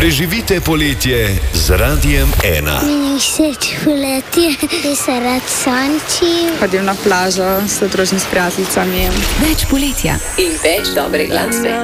Preživite poletje z Radiem 1. Meni všeč poletje, ker se rad sončim. Hodim na plažo s družim s prijateljicami. Več poletja in več dobre glasbe.